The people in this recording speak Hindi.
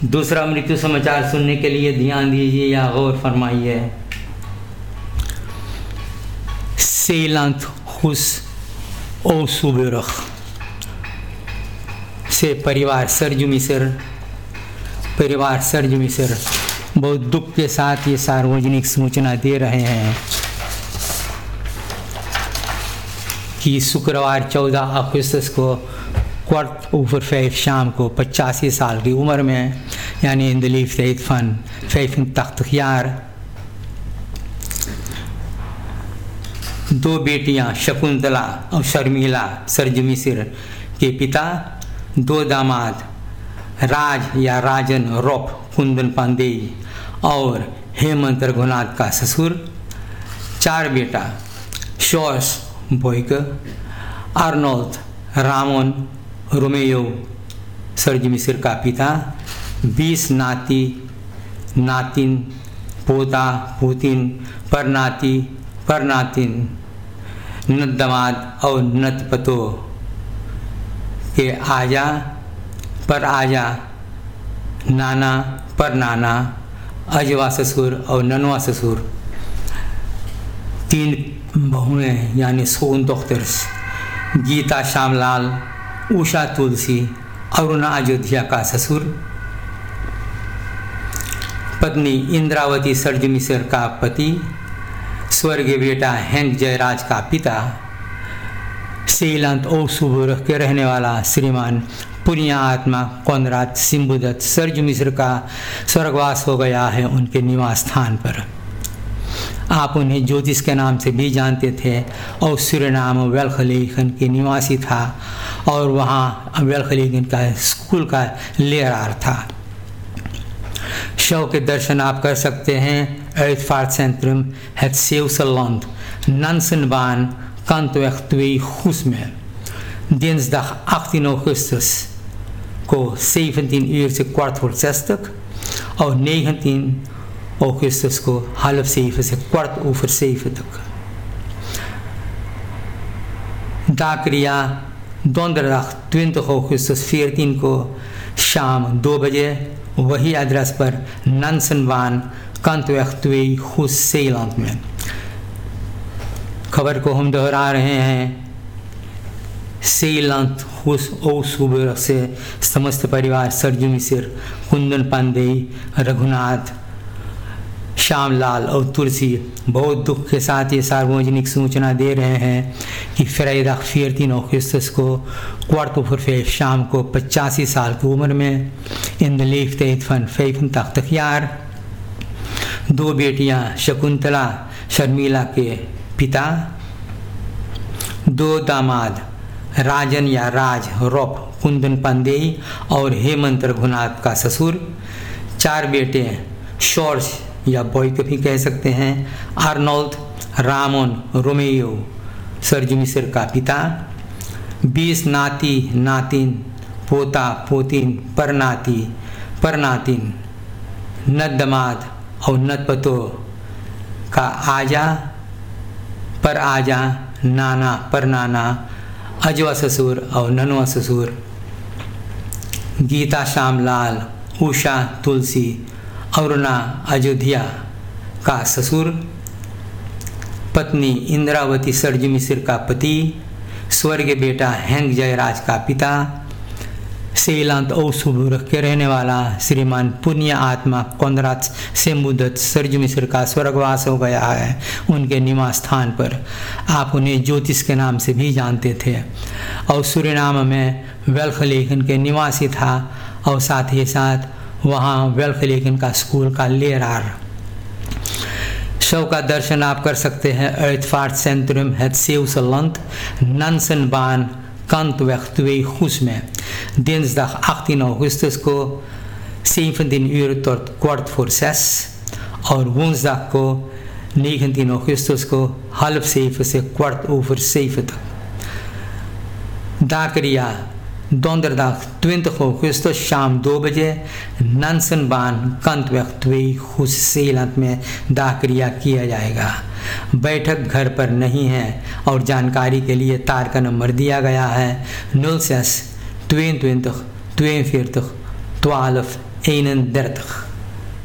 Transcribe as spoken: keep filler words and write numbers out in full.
दूसरा मृत्यु समाचार सुनने के लिए ध्यान दीजिए या गौर फरमाइए। सेलांत हुस ओ सुबरख से परिवार सरजू मिसर परिवार सरजू मिसर बहुत दुख के साथ ये सार्वजनिक सूचना दे रहे हैं कि शुक्रवार चौदह अगस्त को क्वार्ट ओवर फाइव शाम को पचासी साल की उम्र में यानी इन दलीफ सईद फन फैफन तख्त यार दो बेटियां शकुंतला और शर्मिला सरजू मिसर के पिता, दो दामाद राज या राजन रोप कुंदन पांडेय और हेमंत रघुनाथ का ससुर, चार बेटा शॉर्स बोइक, आर्नोल्ड रामोन रोमेयो सरजू मिसर का पिता, बीस नाती नातिन पोता पोतिन परनाती परनातिन नत दमाद और नत पतो के आजा पर आजा नाना पर नाना अजवा ससुर और ननवा ससुर, तीन बहुएं यानी सोन दोख्तर्स गीता श्यामलाल, उषा तुलसी, अरुणा अयोध्या का ससुर, पत्नी इंद्रावती सरजू मिसर का पति, स्वर्गीय बेटा हैंक जयराज का पिता, सेलांत ओ सुबरख के रहने वाला श्रीमान पुण्य आत्मा कॉनराड सिम्बुदत्त सरजू मिसर का स्वर्गवास हो गया है उनके निवास स्थान पर। आप उन्हें ज्योतिष के नाम से भी जानते थे और सूरीनाम वेल्खलीगन के निवासी था और वहाँ वेल्खलीगन का स्कूल का लेरार था। शव के दर्शन आप कर सकते हैं Uitvaartcentrum Het Zeeuwse Land, Nansenbaan, Kantweg twee Goes में dinsdag achttien augustus को zeventien uur से kwart voor zes तक और negentien augustus को half zeven से kwart over zeven तक। दाक्रिया donderdag twintig augustus veertien को शाम दो बजे वही एड्रेस पर नंसनबान कंतवेग twee Goes Zeeland में। खबर को हम दोहरा रहे हैं। सेलांत हुस ओ सुबरख से समस्त परिवार सरजू मिसर, कुंदन पांडेय, रघुनाथ, श्यामलाल और तुलसी बहुत दुख के साथ ये सार्वजनिक सूचना दे रहे हैं कि फ्राइडे veertien augustus को क्वार्ट ओवर फाइव शाम को पचासी साल की उम्र में in the leeftijd van vijfentachtig jaar दो बेटियां शकुंतला शर्मिला के पिता, दो दामाद राजन या राज रोप कुंदन पांडेय और हेमंत रघुनाथ का ससुर, चार बेटे शॉर्स या बॉयक भी कह सकते हैं, आर्नोल्ड रामोन रोमेयो सरजू मिसर का पिता, बीस नाती नातिन पोता पोतिन परनाती परनातिन नत दमाद और नत पतो का आजा पर आजा नाना पर नाना अजवा ससुर और ननवा ससुर, गीता श्यामलाल, उषा तुलसी, अरुणा अयोध्या का ससुर, पत्नी इंद्रावती सरजू मिसर का पति, स्वर्गीय बेटा हैंक जयराज का पिता, सेलांत ओ सुबरख के रहने वाला श्रीमान पुण्य आत्मा कॉनराड सिम्बुदत्त सरजू मिसर का स्वर्गवास हो गया है उनके निवास स्थान पर। आप उन्हें ज्योतिष के नाम से भी जानते थे और सूरीनाम में वेल्खलीगन के निवासी था और साथ ही साथ वहाँ वेल्खलीगन का स्कूल का लेरार। शव का दर्शन आप कर सकते हैं Uitvaartcentrum Het Zeeuwse Land, Nansenbaan, Kantweg twee Goes में dinsdag achttien augustus को zeventien uur tot kwart voor zes और woensdag को negentien augustus को half zeven से kwart over zeven तक। दाक्रिया donderdag twintig augustus शाम दो बजे नंसनबान कंतवेग twee Goes Zeeland में दाक्रिया किया जाएगा। बैठक घर पर नहीं है और जानकारी के लिए तार का नंबर दिया गया है nul zes tweeëntwintig tweeënveertig twaalf eenendertig.